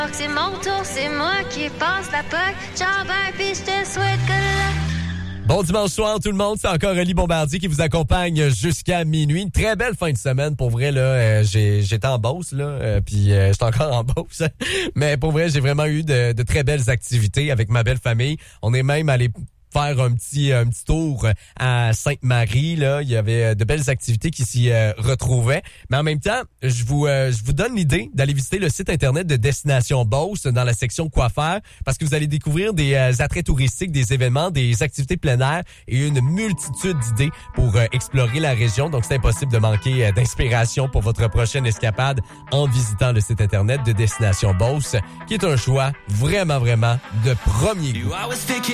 C'est mon tour, c'est moi qui passe la POC. Ciao, ben, pis je te souhaite que là. Bon dimanche soir tout le monde, c'est encore Oli Bombardier qui vous accompagne jusqu'à minuit. Une très belle fin de semaine, pour vrai là, j'étais en Beauce là, puis j'étais encore en Beauce. Mais pour vrai, j'ai vraiment eu de très belles activités avec ma belle famille. On est même allé faire un petit tour à Sainte-Marie là, il y avait de belles activités qui s'y retrouvaient. Mais en même temps, je vous donne l'idée d'aller visiter le site internet de Destination Beauce dans la section quoi faire parce que vous allez découvrir des attraits touristiques, des événements, des activités plein air et une multitude d'idées pour explorer la région. Donc c'est impossible de manquer d'inspiration pour votre prochaine escapade en visitant le site internet de Destination Beauce qui est un choix vraiment de premier goût.